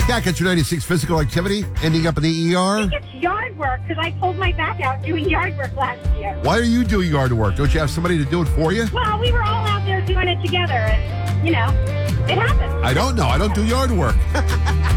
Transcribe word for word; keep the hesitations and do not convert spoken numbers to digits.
Cat gets your ninety-six physical activity, ending up in the E R. I think it's yard work because I pulled my back out doing yard work last year. Why are you doing yard work? Don't you have somebody to do it for you? Well, we were all out there doing it together, and, you know, it happened. I don't know. I don't do yard work.